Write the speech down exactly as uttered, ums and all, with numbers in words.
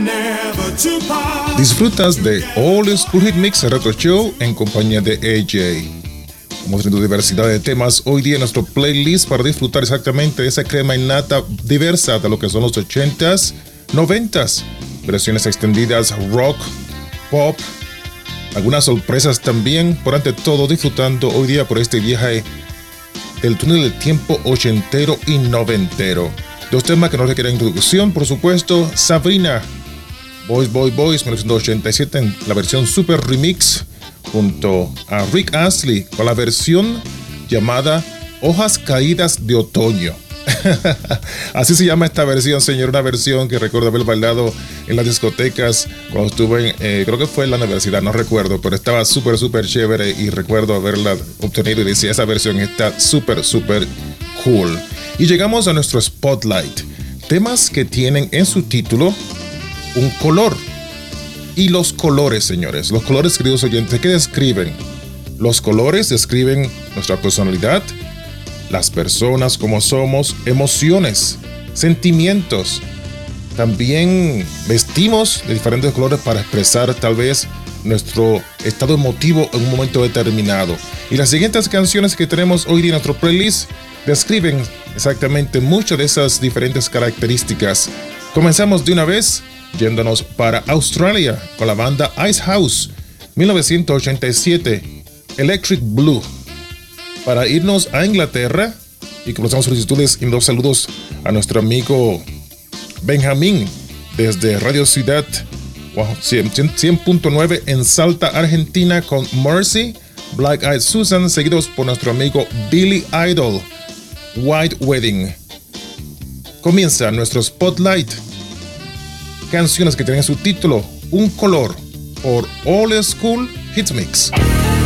Disfrutas de All School Hit Mix Retro Show en compañía de A J. Hemos tenido diversidad de temas hoy día en nuestro playlist para disfrutar exactamente de esa crema innata diversa de lo que son los ochentas, noventas, versiones extendidas, rock, pop, algunas sorpresas también, por ante todo disfrutando hoy día por este viaje del túnel del tiempo ochentero y noventero. Dos temas que no requieren introducción, por supuesto. Sabrina, Boys, Boys, Boys, mil novecientos ochenta y siete, en la versión Super Remix, junto a Rick Astley, con la versión llamada Hojas Caídas de Otoño. Así se llama esta versión, señor. Una versión que recuerdo haber bailado en las discotecas cuando estuve en, eh, creo que fue en la universidad, no recuerdo, pero estaba súper, súper chévere y recuerdo haberla obtenido y decía, esa versión está súper, súper cool. Y llegamos a nuestro Spotlight. Temas que tienen en su título un color. Y los colores, señores, los colores, queridos oyentes, ¿qué describen? Los colores describen nuestra personalidad, las personas como somos, emociones, sentimientos. También vestimos de diferentes colores para expresar tal vez nuestro estado emotivo en un momento determinado. Y las siguientes canciones que tenemos hoy día en nuestro playlist describen exactamente muchas de esas diferentes características. Comenzamos de una vez yéndonos para Australia con la banda Icehouse, mil novecientos ochenta y siete, Electric Blue. Para irnos a Inglaterra y comenzamos solicitudes y dos saludos a nuestro amigo Benjamín desde Radio Ciudad wow, cien punto nueve en Salta, Argentina, con Mercy, Black Eyed Susan, seguidos por nuestro amigo Billy Idol, White Wedding. Comienza nuestro Spotlight. Canciones que tienen su título Un color por All School Hit Mix.